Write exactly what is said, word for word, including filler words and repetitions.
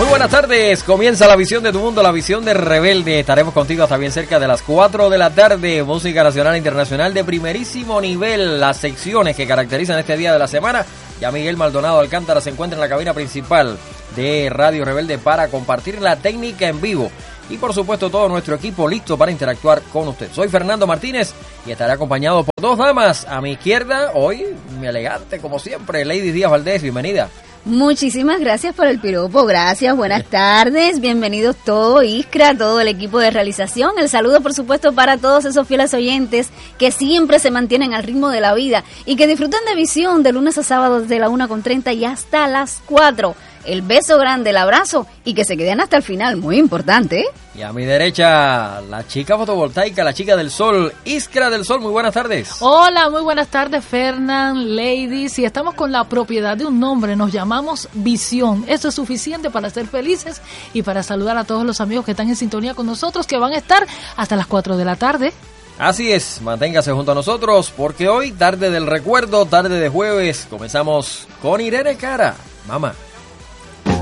buenas tardes, comienza la visión de tu mundo, la visión de Rebelde. Estaremos contigo hasta bien cerca de las cuatro de la tarde. Música nacional e internacional de primerísimo nivel. Las secciones que caracterizan este día de la semana. Ya Miguel Maldonado Alcántara se encuentra en la cabina principal de Radio Rebelde para compartir la técnica en vivo. Y por supuesto todo nuestro equipo listo para interactuar con usted. Soy Fernando Martínez y estaré acompañado por dos damas. A mi izquierda, hoy, mi elegante como siempre, Lady Díaz Valdés, bienvenida. Muchísimas gracias por el piropo, gracias, buenas tardes, bienvenidos todos, Iskra, todo el equipo de realización, el saludo por supuesto para todos esos fieles oyentes que siempre se mantienen al ritmo de la vida y que disfrutan de Visión de lunes a sábado desde la una con treinta y hasta las cuatro. El beso grande, el abrazo y que se queden hasta el final, muy importante, ¿eh? Y a mi derecha, la chica fotovoltaica, la chica del sol, Iskra del Sol, muy buenas tardes. Hola, muy buenas tardes, Fernán, ladies, y estamos con la propiedad de un nombre, nos llamamos Visión. Eso es suficiente para ser felices y para saludar a todos los amigos que están en sintonía con nosotros, que van a estar hasta las cuatro de la tarde. Así es, manténgase junto a nosotros, porque hoy, tarde del recuerdo, tarde de jueves, comenzamos con Irene Cara, mamá.